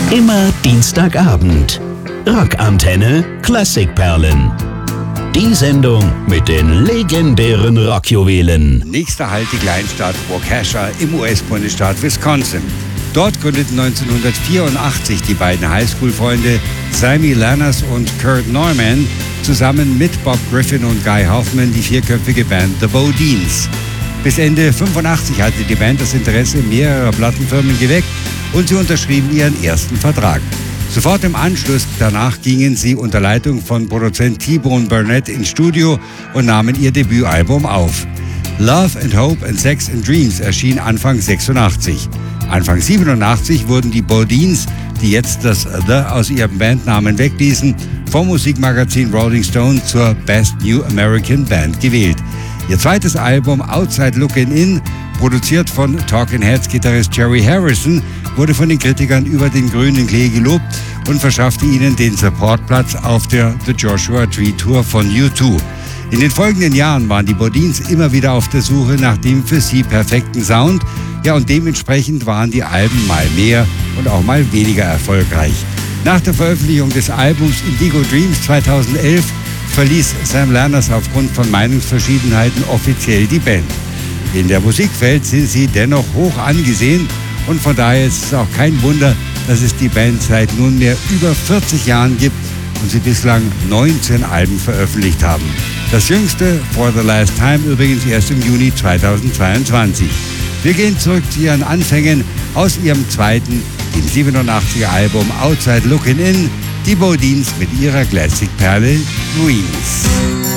Immer Dienstagabend. Rockantenne Klassikperlen. Die Sendung mit den legendären Rockjuwelen. Nächster Halt die Kleinstadt Waukesha im US-Bundesstaat Wisconsin. Dort gründeten 1984 die beiden Highschool-Freunde Sammy Laners und Kurt Neumann zusammen mit Bob Griffin und Guy Hoffman die vierköpfige Band The Bodines. Bis Ende 85 hatte die Band das Interesse mehrerer Plattenfirmen geweckt und sie unterschrieben ihren ersten Vertrag. Sofort im Anschluss danach gingen sie unter Leitung von Produzent T-Bone Burnett ins Studio und nahmen ihr Debütalbum auf. Love and Hope and Sex and Dreams erschien Anfang 86. Anfang 87 wurden die Bodines, die jetzt das The aus ihrem Bandnamen wegließen, vom Musikmagazin Rolling Stone zur Best New American Band gewählt. Ihr zweites Album Outside Looking In, produziert von Talking Heads Gitarrist Jerry Harrison, wurde von den Kritikern über den grünen Klee gelobt und verschaffte ihnen den Supportplatz auf der The Joshua Tree Tour von U2. In den folgenden Jahren waren die Bodines immer wieder auf der Suche nach dem für sie perfekten Sound, ja, und dementsprechend waren die Alben mal mehr und auch mal weniger erfolgreich. Nach der Veröffentlichung des Albums Indigo Dreams 2011 verließ Sam Laners aufgrund von Meinungsverschiedenheiten offiziell die Band. In der Musikwelt sind sie dennoch hoch angesehen und von daher ist es auch kein Wunder, dass es die Band seit nunmehr über 40 Jahren gibt und sie bislang 19 Alben veröffentlicht haben. Das jüngste, For the Last Time, übrigens erst im Juni 2022. Wir gehen zurück zu ihren Anfängen aus ihrem zweiten, dem 87er Album Outside Looking In, die Bodines mit ihrer Classic-Perle Dreams.